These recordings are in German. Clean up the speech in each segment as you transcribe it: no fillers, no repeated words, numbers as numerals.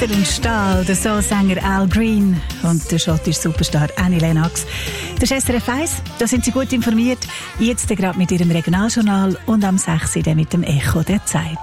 Metall und Stahl, der Soul-Sänger Al Green und der schottische Superstar Annie Lennox. Das ist SRF 1, da sind Sie gut informiert. Jetzt gerade mit Ihrem Regionaljournal und am 6. mit dem Echo der Zeit.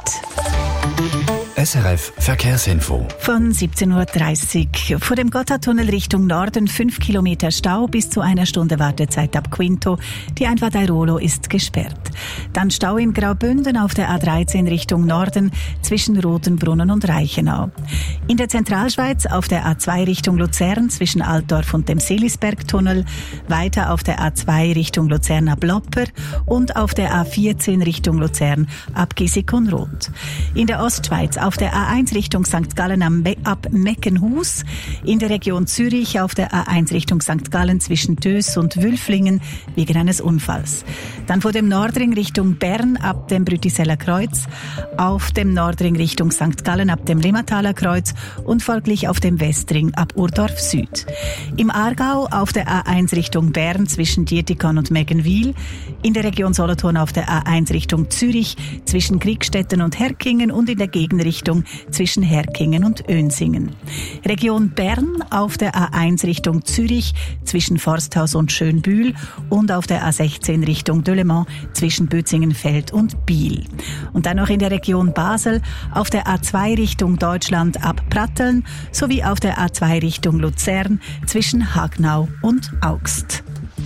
SRF Verkehrsinfo. Von 17.30 Uhr. Vor dem Gotthardtunnel Richtung Norden 5 Kilometer Stau bis zu 1 Stunde Wartezeit ab Quinto. Die Einfahrt Airolo ist gesperrt. Dann Stau in Graubünden auf der A13 Richtung Norden zwischen Rotenbrunnen und Reichenau. In der Zentralschweiz auf der A2 Richtung Luzern zwischen Altdorf und dem Seelisbergtunnel. Weiter auf der A2 Richtung Luzern ab Lopper und auf der A14 Richtung Luzern ab Gissikon-Roth. In der Ostschweiz auf der A1 Richtung St. Gallen ab Meckenhus, in der Region Zürich auf der A1 Richtung St. Gallen zwischen Dös und Wülflingen wegen eines Unfalls. Dann vor dem Nordring Richtung Bern ab dem Brütiseller Kreuz, auf dem Nordring Richtung St. Gallen ab dem Limmataler Kreuz und folglich auf dem Westring ab Urdorf Süd. Im Aargau auf der A1 Richtung Bern zwischen Dietikon und Meggenwil, in der Region Solothurn auf der A1 Richtung Zürich zwischen Kriegstetten und Herkingen und in der Gegenrichtung zwischen Herkingen und Önsingen. Region Bern auf der A1 Richtung Zürich zwischen Forsthaus und Schönbühl und auf der A16 Richtung Delemont zwischen Bötzingenfeld und Biel. Und dann noch in der Region Basel auf der A2 Richtung Deutschland ab Pratteln sowie auf der A2 Richtung Luzern zwischen Hagnau und Augst.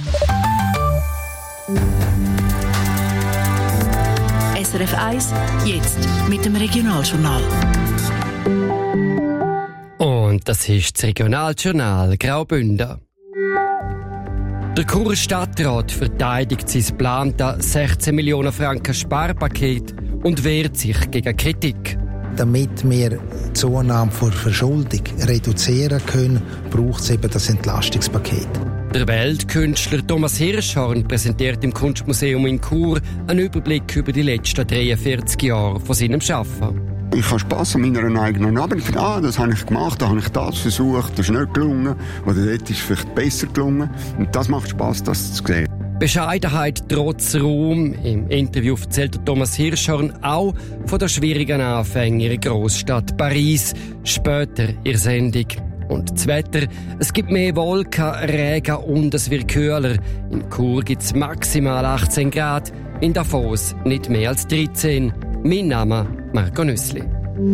SRF 1, jetzt mit dem Regionaljournal. Und das ist das Regionaljournal Graubünden. Der Churer Stadtrat verteidigt sein geplantes 16 Millionen Franken Sparpaket und wehrt sich gegen Kritik. Damit wir die Zunahme der Verschuldung reduzieren können, braucht es eben das Entlastungspaket. Der Weltkünstler Thomas Hirschhorn präsentiert im Kunstmuseum in Chur einen Überblick über die letzten 43 Jahre von seinem Schaffen. Ich habe Spass an meiner eigenen Arbeit. Das habe ich gemacht, da habe ich das versucht, das ist nicht gelungen. Oder dort ist es vielleicht besser gelungen. Und das macht Spass, das zu sehen. Bescheidenheit trotz Ruhm. Im Interview erzählt Thomas Hirschhorn auch von der schwierigen Anfänge ihrer Großstadt Paris. Später in der Sendung. Und das Wetter, es gibt mehr Wolken, Regen und es wird kühler. In Chur gibt es maximal 18 Grad, in Davos nicht mehr als 13. Mein Name Marco Nüssli.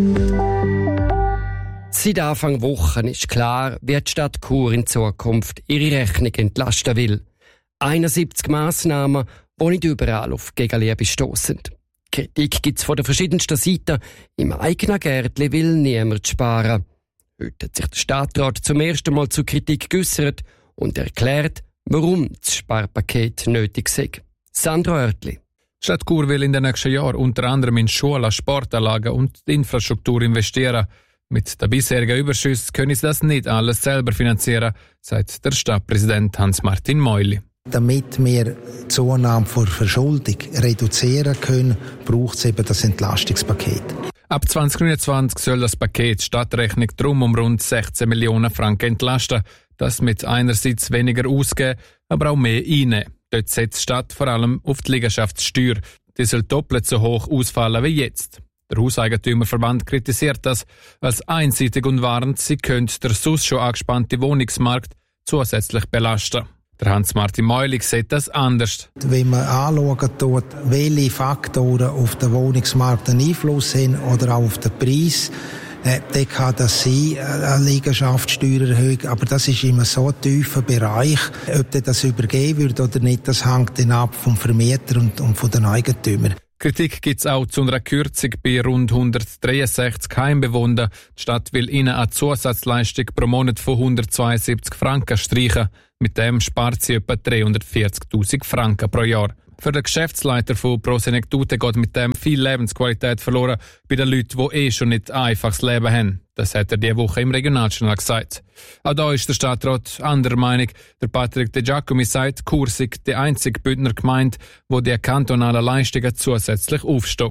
Seit Anfang Wochen ist klar, wie die Stadt Chur in Zukunft ihre Rechnung entlasten will. 71 Massnahmen, die nicht überall auf Gegenliebe stossen. Kritik gibt es von den verschiedensten Seiten. Im eigenen Gärtchen will niemand sparen. Heute hat sich der Stadtrat zum ersten Mal zur Kritik geäussert und erklärt, warum das Sparpaket nötig sei. Sandro Oertli. Die Stadt Chur will in den nächsten Jahren unter anderem in Schulen, Sportanlagen und die Infrastruktur investieren. Mit den bisherigen Überschüssen können sie das nicht alles selber finanzieren, sagt der Stadtpräsident Hans-Martin Meuli. Damit wir die Zunahme der Verschuldung reduzieren können, braucht es eben das Entlastungspaket. Ab 2029 soll das Paket Stadtrechnung drum um rund 16 Millionen Franken entlasten. Das mit einerseits weniger ausgeben, aber auch mehr einnehmen. Dort setzt die Stadt vor allem auf die Liegenschaftssteuer. Die soll doppelt so hoch ausfallen wie jetzt. Der Hauseigentümerverband kritisiert das als einseitig und warnt, sie könnte der sonst schon angespannte Wohnungsmarkt zusätzlich belasten. Der Hans-Martin Meuli sieht das anders. Wenn man anschaut, welche Faktoren auf den Wohnungsmarkt einen Einfluss haben oder auch auf den Preis, dann kann das sein, eine Liegenschaftssteuererhöhung, aber das ist immer so ein tiefer Bereich. Ob das übergeben wird oder nicht, das hängt dann ab vom Vermieter und von den Eigentümern. Kritik gibt es auch zu einer Kürzung bei rund 163 Heimbewohnern. Die Stadt will ihnen eine Zusatzleistung pro Monat von 172 Franken streichen. Mit dem spart sie etwa 340'000 Franken pro Jahr. Für den Geschäftsleiter von Prosenektute geht mit dem viel Lebensqualität verloren bei den Leuten, die schon nicht ein einfaches Leben haben. Das hat er diese Woche im Regionaljournal gesagt. Auch da ist der Stadtrat anderer Meinung. Der Patrick De Giacomi sagt, Chur sei die einzige Bündner Gemeinde, die die kantonalen Leistungen zusätzlich aufstockt.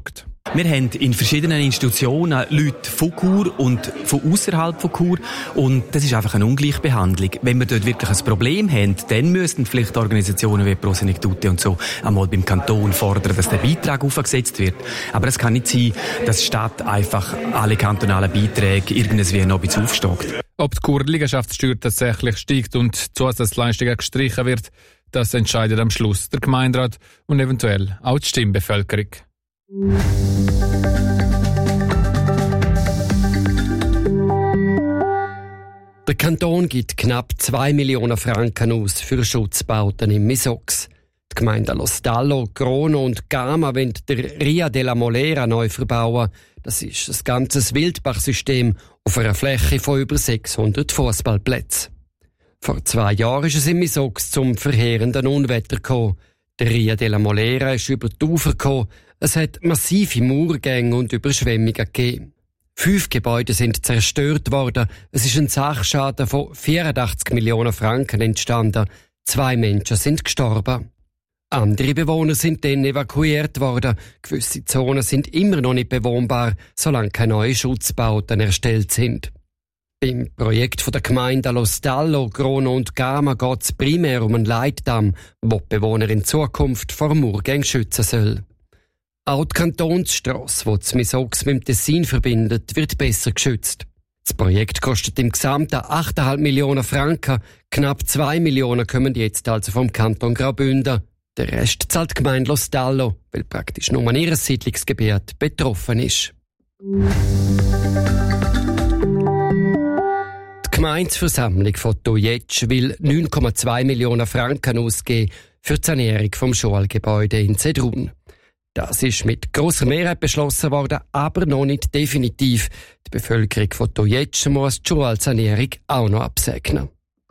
Wir haben in verschiedenen Institutionen Leute von Chur und von außerhalb von Chur und das ist einfach eine Ungleichbehandlung. Wenn wir dort wirklich ein Problem haben, dann müssten vielleicht Organisationen wie Pro Senictute und so einmal beim Kanton fordern, dass der Beitrag aufgesetzt wird. Aber es kann nicht sein, dass die Stadt einfach alle kantonalen Beiträge irgendwie noch ein bisschen aufstockt. Ob die Churer Liegenschaftssteuer tatsächlich steigt und Zusatzleistungen gestrichen wird, das entscheidet am Schluss der Gemeinderat und eventuell auch die Stimmbevölkerung. Der Kanton gibt knapp 2 Millionen Franken aus für Schutzbauten im Misox. Die Gemeinden Lo Stallo, Grono und Gama wollen der Ria della Molera neu verbauen. Das ist ein ganzes Wildbachsystem auf einer Fläche von über 600 Fußballplätzen. Vor 2 Jahren ist es im Misox zum verheerenden Unwetter gekommen. Der Ria della Molera ist über die Ufer gekommen. Es hat massive Murgänge und Überschwemmungen gegeben. 5 Gebäude sind zerstört worden. Es ist ein Sachschaden von 84 Millionen Franken entstanden. 2 Menschen sind gestorben. Andere Bewohner sind dann evakuiert worden. Gewisse Zonen sind immer noch nicht bewohnbar, solange keine neuen Schutzbauten erstellt sind. Beim Projekt der Gemeinden Lo Stallo, Grono und Gama geht es primär um einen Leitdamm, der die Bewohner in Zukunft vor Murgängen schützen soll. Auch die Kantonsstrasse, die das Misox mit dem Tessin verbindet, wird besser geschützt. Das Projekt kostet im Gesamten 8,5 Millionen Franken. Knapp 2 Millionen kommen jetzt also vom Kanton Graubünden. Der Rest zahlt die Gemeinde Lo Stallo, weil praktisch nur ihr Siedlungsgebiet betroffen ist. Die Gemeindeversammlung von Tojetsch will 9,2 Millionen Franken ausgeben für die Sanierung vom Schulgebäude in Zedrun. Das ist mit grosser Mehrheit beschlossen worden, aber noch nicht definitiv. Die Bevölkerung von Tojetsch muss die Schulsanierung auch noch absegnen.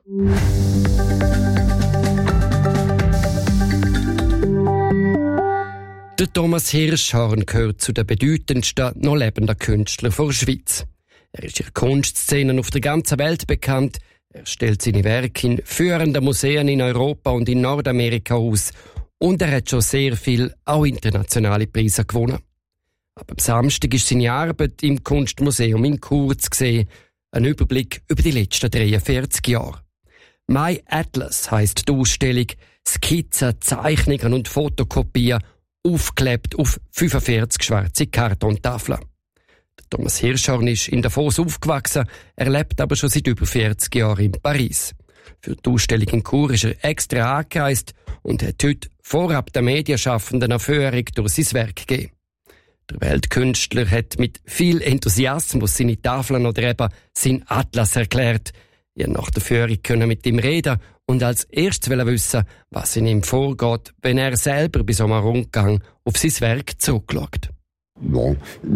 Der Thomas Hirschhorn gehört zu den bedeutendsten noch lebenden Künstlern der Schweiz. Er ist in Kunstszenen auf der ganzen Welt bekannt. Er stellt seine Werke in führenden Museen in Europa und in Nordamerika aus. Und er hat schon sehr viel, auch internationale Preise gewonnen. Aber am Samstag ist seine Arbeit im Kunstmuseum in Chur zu sehen. Ein Überblick über die letzten 43 Jahre. My Atlas heisst die Ausstellung. Skizzen, Zeichnungen und Fotokopien aufgeklebt auf 45 schwarze Kartontafeln. Thomas Hirschhorn ist in Davos aufgewachsen, er lebt aber schon seit über 40 Jahren in Paris. Für die Ausstellung in Chur ist er extra angereist und hat heute vorab den Medienschaffenden eine Führung durch sein Werk gegeben. Der Weltkünstler hat mit viel Enthusiasmus seine Tafeln oder eben sein Atlas erklärt. Ihr nach der Führung können mit ihm reden und als erstes wissen, was in ihm vorgeht, wenn er selber bei so einem Rundgang auf sein Werk zurückschaut. Ja,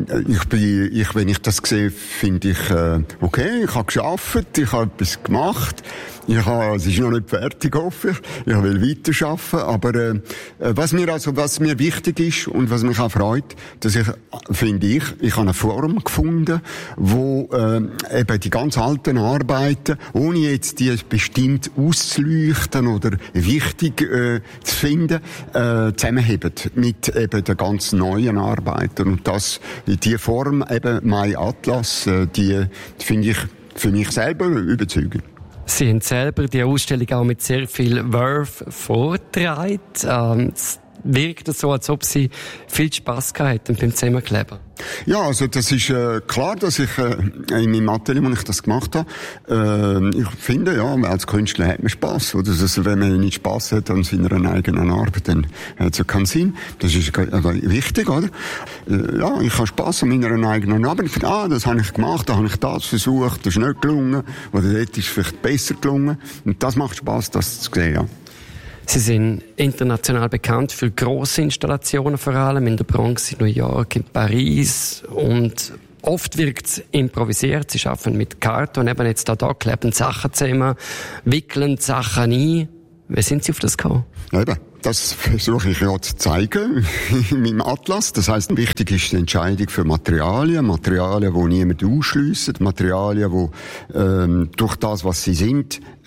wenn ich das sehe, finde ich, okay, ich habe gearbeitet, ich habe etwas gemacht, es ist noch nicht fertig, hoffe ich will weiterarbeiten, aber was mir wichtig ist und was mich auch freut, dass ich habe eine Form gefunden, wo eben die ganz alten Arbeiten, ohne jetzt die bestimmt auszuleuchten oder wichtig zu finden, zusammenheben mit eben den ganz neuen Arbeiten. Und die Form, eben My Atlas, die finde ich für mich selber überzeugend. Sie haben selber die Ausstellung auch mit sehr viel Verve vorgetragen. Es wirkt so, als ob Sie viel Spass gehabt hätten beim Zusammenkleben. Ja, also das ist klar, dass ich in meinem Atelier, wo ich das gemacht habe, ich finde, ja, als Künstler hat man Spass. Oder? Also, wenn man nicht Spass hat an seiner eigenen Arbeit, dann hat es ja keinen Sinn. Das ist wichtig, oder? Ja, ich habe Spass an meiner eigenen Arbeit. Ich finde, das habe ich gemacht, da habe ich das versucht, das ist nicht gelungen, oder dort ist vielleicht besser gelungen. Und das macht Spass, das zu sehen, ja. Sie sind international bekannt für grosse Installationen, vor allem in der Bronx, in New York, in Paris. Und oft wirkt es improvisiert. Sie arbeiten mit Karton, eben jetzt da kleben Sachen zusammen, wickeln Sachen ein. Wie sind Sie auf das gekommen? Eben, das versuche ich ja zu zeigen in meinem Atlas. Das heisst, wichtig ist die Entscheidung für Materialien, die niemand ausschliessen, Materialien, die durch das, was sie sind,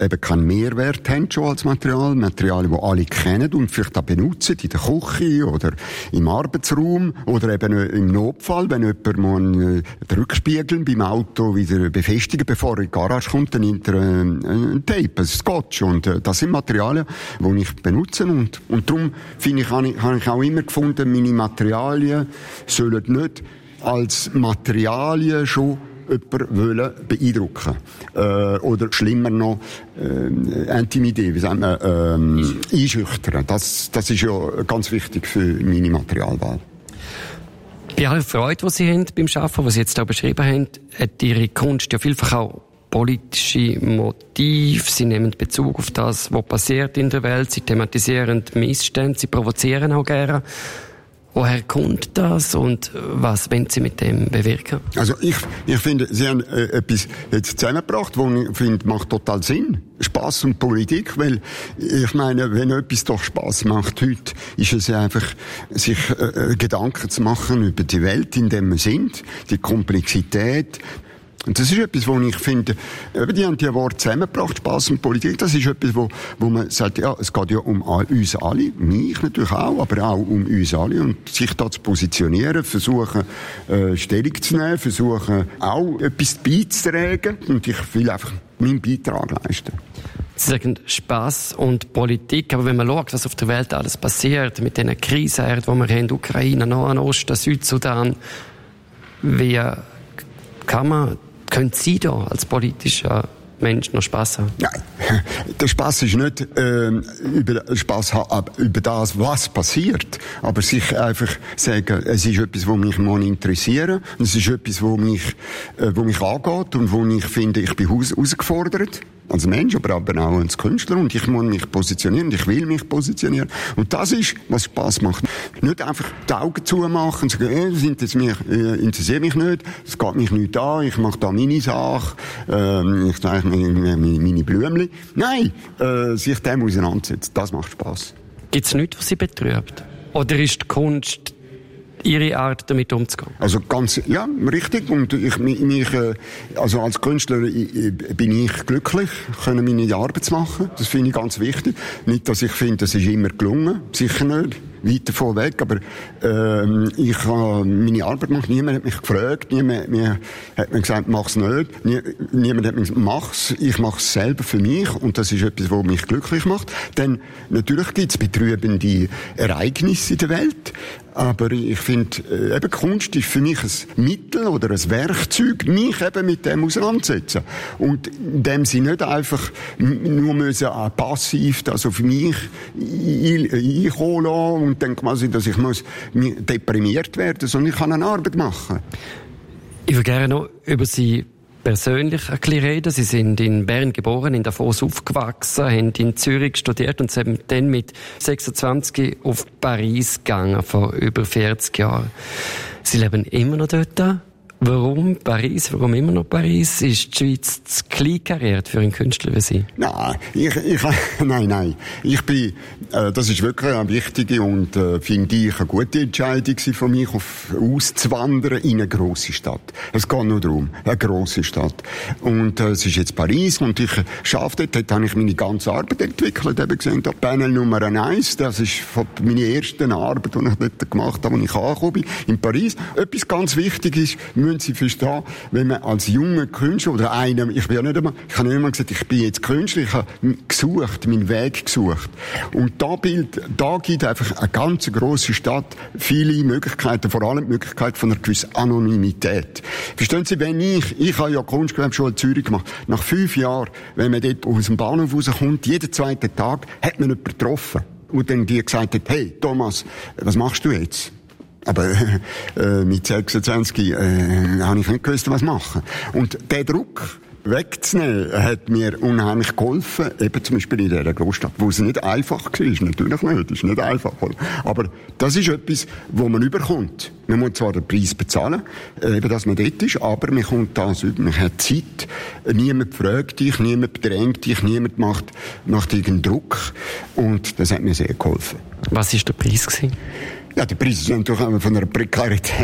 eben keinen Mehrwert haben schon als Materialien, die alle kennen und vielleicht auch benutzen, in der Küche oder im Arbeitsraum oder eben im Notfall, wenn jemand mal den Rückspiegel beim Auto wieder befestigen, bevor er in die Garage kommt, dann hinter ein Tape, ein Scotch. Und das sind Materialien, die ich benutze. Und darum finde ich, habe ich auch immer gefunden, meine Materialien sollen nicht als Materialien schon jemanden beeindrucken oder schlimmer noch intimidieren, wie sagt man, einschüchtern. Das ist ja ganz wichtig für meine Materialwahl. Bei aller Freude, die Sie haben beim Arbeiten, was Sie jetzt hier beschrieben haben, hat Ihre Kunst ja vielfach auch politische Motive. Sie nehmen Bezug auf das, was passiert in der Welt. Sie thematisieren Missstände, Sie provozieren auch gerne. Woher kommt das und was wollen Sie mit dem bewirken? Also ich finde, Sie haben etwas jetzt zusammengebracht, wo ich finde, macht total Sinn. Spass und Politik, weil ich meine, wenn etwas doch Spass macht heute, ist es einfach, sich Gedanken zu machen über die Welt, in der wir sind, die Komplexität. Und das ist etwas, wo ich finde, die haben die Worte zusammengebracht, Spass und Politik, das ist etwas, wo man sagt, ja, es geht ja um uns alle, mich natürlich auch, aber auch um uns alle, und sich da zu positionieren, versuchen, Stellung zu nehmen, versuchen, auch etwas beizutragen, und ich will einfach meinen Beitrag leisten. Sie sagen Spass und Politik, aber wenn man schaut, was auf der Welt alles passiert, mit diesen Krisen, die wir haben, Ukraine, Nahen Osten, Südsudan, wie können Sie da als politischer Mensch noch Spass haben? Nein, der Spass ist nicht über das, was passiert, aber sich einfach sagen, es ist etwas, was mich interessiert, es ist etwas, was mich angeht und wo ich finde, ich bin herausgefordert. Als Mensch, aber auch als Künstler, und ich muss mich positionieren, und ich will mich positionieren. Und das ist, was Spass macht. Nicht einfach die Augen zumachen und sagen, das interessiert mich nicht, es geht mich nicht an, ich mache da meine Sache, ich zeige meine Blümchen. Nein, sich dem auseinandersetzen, das macht Spass. Gibt es nichts, was Sie betrübt? Oder ist die Kunst Ihre Art, damit umzugehen? Also ja, richtig. Und also als Künstler bin ich glücklich, können meine Arbeit zu machen. Das finde ich ganz wichtig. Nicht, dass ich finde, das ist immer gelungen. Sicher nicht. Weit davon weg. Aber, ich habe meine Arbeit gemacht. Niemand hat mich gefragt. Niemand hat mir gesagt, mach's nicht. Niemand hat mir gesagt, mach's. Ich mach's selber für mich. Und das ist etwas, was mich glücklich macht. Denn natürlich gibt's betrübende Ereignisse in der Welt. Aber ich finde, eben Kunst ist für mich ein Mittel oder ein Werkzeug, mich eben mit dem auseinandersetzen. Und in dem sie nicht einfach nur müssen passiv das auf mich einkommen lassen und dann quasi, dass ich deprimiert werden, sondern ich kann eine Arbeit machen. Ich würde gerne noch über Sie persönlich ein bisschen reden. Sie sind in Bern geboren, in Davos aufgewachsen, haben in Zürich studiert und sind dann mit 26 auf Paris gegangen, vor über 40 Jahren. Sie leben immer noch dort. Warum Paris? Warum immer noch Paris? Ist die Schweiz zu klein kariert für einen Künstler wie Sie? Nein, nein. Das ist wirklich eine wichtige und finde ich eine gute Entscheidung von mir, auszuwandern in eine grosse Stadt. Es geht nur darum, eine grosse Stadt. Und es ist jetzt Paris und ich arbeite dort habe ich meine ganze Arbeit entwickelt, eben gesehen, Panel Nummer 1, das ist meine erste Arbeit, die ich dort gemacht habe, als ich angekommen bin, in Paris. Etwas ganz wichtig ist, Sie verstehen, wenn man als junger Künstler oder einer, ich habe nicht immer gesagt, ich bin jetzt Künstler, ich habe meinen Weg gesucht. Und da gibt einfach eine ganz grosse Stadt viele Möglichkeiten, vor allem die Möglichkeit von einer gewissen Anonymität. Verstehen Sie, ich habe ja Kunstgewerbe schon in Zürich gemacht, nach 5 Jahren, wenn man dort aus dem Bahnhof rauskommt, jeden zweiten Tag, hat man jemanden getroffen. Und dann die gesagt hat, hey, Thomas, was machst du jetzt? Aber mit 26 habe ich nicht gewusst, was machen. Und der Druck wegzunehmen, hat mir unheimlich geholfen, eben zum Beispiel in dieser Großstadt, wo es nicht einfach war. Natürlich nicht, ist nicht einfach. Aber das ist etwas, wo man überkommt. Man muss zwar den Preis bezahlen, eben, dass man dort ist, aber man kommt das über. Man hat Zeit, niemand fragt dich, niemand bedrängt dich, niemand macht irgendeinen Druck. Und das hat mir sehr geholfen. Was war der Preis gewesen? Ja, der Preis ist natürlich von einer Prekarität